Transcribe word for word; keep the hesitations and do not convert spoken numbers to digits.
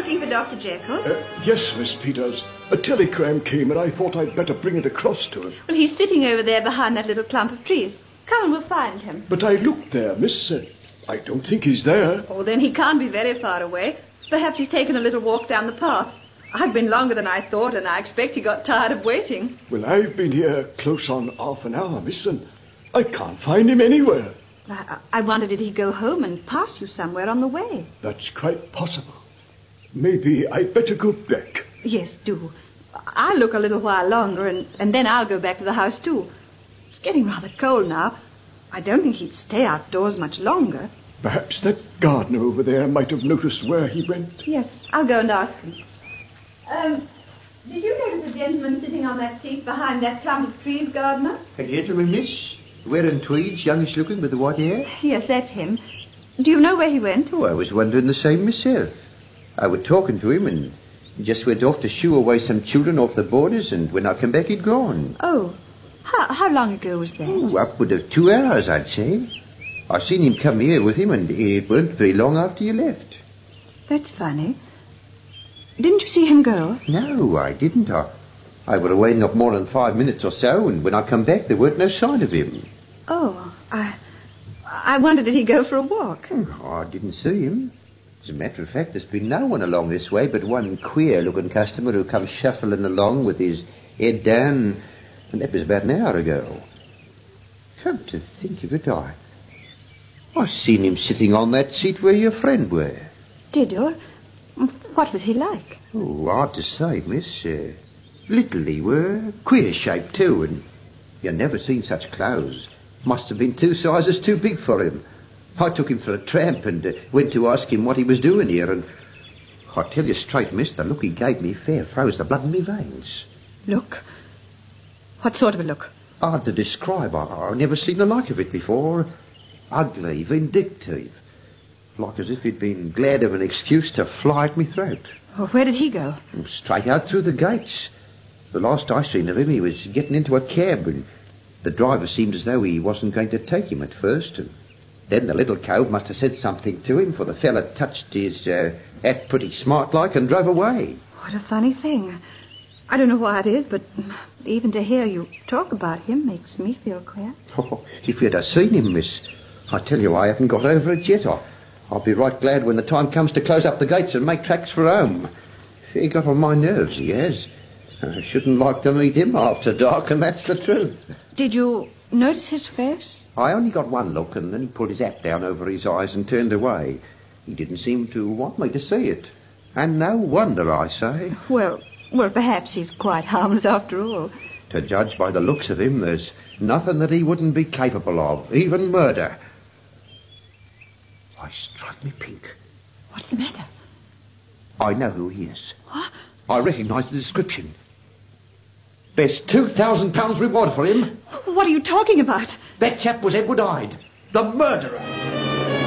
looking for Doctor Jekyll? Uh, yes, Miss Peters. A telegram came and I thought I'd better bring it across to him. Well, he's sitting over there behind that little clump of trees. Come and we'll find him. But I looked there, miss. Uh, I don't think he's there. Oh, then he can't be very far away. Perhaps he's taken a little walk down the path. I've been longer than I thought, and I expect he got tired of waiting. Well, I've been here close on half an hour, miss, and I can't find him anywhere. I, I wondered did he go home and pass you somewhere on the way? That's quite possible. Maybe I'd better go back. Yes, do. I'll look a little while longer, and, and then I'll go back to the house, too. It's getting rather cold now. I don't think he'd stay outdoors much longer. Perhaps that gardener over there might have noticed where he went. Yes, I'll go and ask him. Um, did you notice a gentleman sitting on that seat behind that clump of trees, Gardener? A gentleman, miss? Wearing tweeds, youngish looking, with the white hair? Yes, that's him. Do you know where he went? Oh, I was wondering the same myself. I was talking to him and just went off to shoo away some children off the borders, and when I came back, he'd gone. Oh, how, how long ago was that? Oh, upward of two hours, I'd say. I seen him come here with him, and it weren't very long after you left. That's funny. Didn't you see him go? No, I didn't. I, I was away not more than five minutes or so, and when I come back, there weren't no sign of him. Oh, I... I wondered, did he go for a walk? Oh, I didn't see him. As a matter of fact, there's been no one along this way but one queer-looking customer who comes shuffling along with his head down, and that was about an hour ago. Come to think of it, I... I seen him sitting on that seat where your friend were. Did you? What was he like? Oh, hard to say, miss. Uh, little he were, queer-shaped too, and you never seen such clothes. Must have been two sizes too big for him. I took him for a tramp and uh, went to ask him what he was doing here, and I tell you straight, miss, the look he gave me fair froze the blood in me veins. Look? What sort of a look? Hard to describe. I, I've never seen the like of it before. Ugly, vindictive. Like as if he'd been glad of an excuse to fly at me throat. Well, where did he go? Straight out through the gates. The last I seen of him, he was getting into a cab, and the driver seemed as though he wasn't going to take him at first, and then the little cove must have said something to him, for the fella touched his uh, hat pretty smart-like and drove away. What a funny thing. I don't know why it is, but even to hear you talk about him makes me feel queer. Oh, if you'd have seen him, miss, I tell you I haven't got over it yet. I, I'll be right glad when the time comes to close up the gates and make tracks for home. He got on my nerves, he has. I shouldn't like to meet him after dark, and that's the truth. Did you notice his face? I only got one look, and then he pulled his hat down over his eyes and turned away. He didn't seem to want me to see it. And no wonder, I say. Well, well, perhaps he's quite harmless after all. To judge by the looks of him, there's nothing that he wouldn't be capable of, even murder. Why, strike me pink. What's the matter? I know who he is. What? I recognise the description. There's two thousand pounds reward for him. What are you talking about? That chap was Edward Hyde, the murderer.